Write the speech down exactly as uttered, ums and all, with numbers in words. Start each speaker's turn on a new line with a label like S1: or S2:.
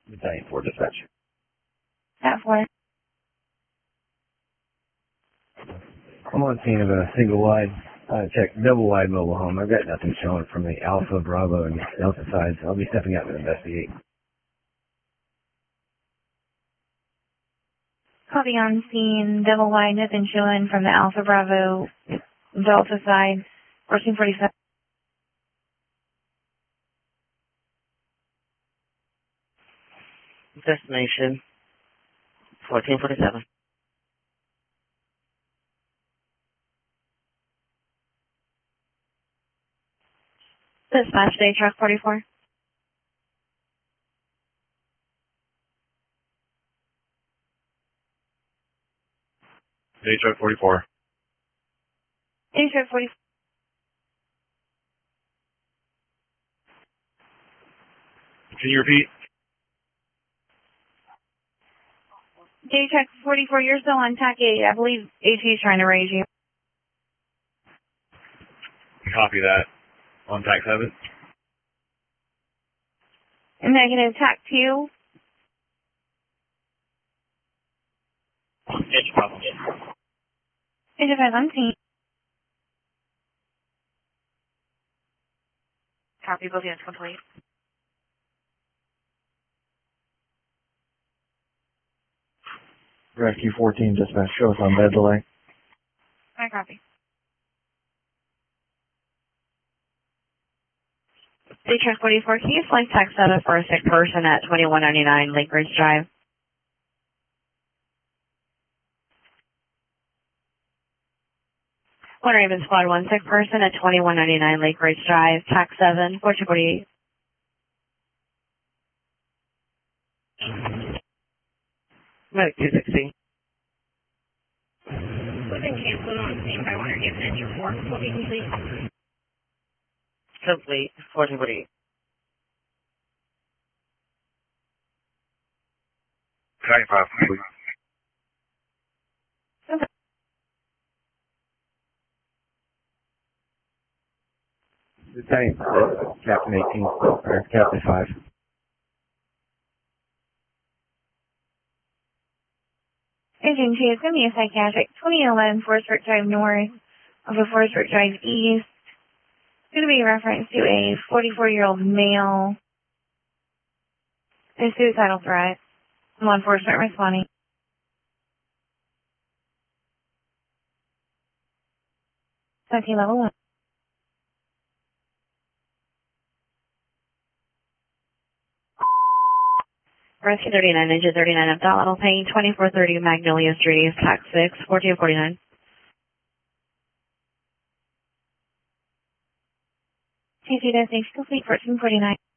S1: Battalion four dispatch.
S2: At four.
S1: I'm on scene of a single wide, uh, check, double wide mobile home. I've got nothing showing from the Alpha, Bravo, and Delta sides. I'll be stepping out to investigate.
S2: Copy on scene, double wide, nothing showing from the Alpha Bravo Delta side, fourteen forty-seven.
S3: Destination, fourteen forty-seven.
S2: Dispatch, day truck forty-four.
S4: Day truck forty-four.
S2: Day truck forty-four.
S4: Can you repeat?
S2: Day truck forty-four, you're still on tack eight. I believe A T is trying to raise you.
S4: Copy that. On tack seven.
S2: Negative, tack two.
S3: It's problem.
S2: It depends on scene.
S3: Copy, both units complete.
S1: Rescue fourteen dispatch, show us on bed delay.
S2: I copy. Day truck forty-four, can you select tax seven for a sick person at twenty-one ninety-nine Lake Ridge Drive? One Raven Squad, one sick person at twenty-one ninety-nine Lake Ridge Drive, tax seven, fourteen forty-eight.
S3: Medic two sixty.
S2: Within cancel on standby one hundred eight ninety four, will be complete.
S3: Complete, fourteen forty-eight.
S4: Battalion five, complete.
S1: Battalion four, Captain eighteen, or Captain five.
S2: Agent two, it's going to be a psychiatric, twenty eleven Forestbrook Drive North of a Forestbrook Drive East. It's going to be a reference to a forty-four-year-old male. A suicidal threat. Law enforcement responding. Section level one. Rescue thirty-nine, engine thirty-nine, abdominal pain, twenty-four thirty Magnolia Street, tax six, fourteen forty-nine. T C destination complete, fourteen forty-nine.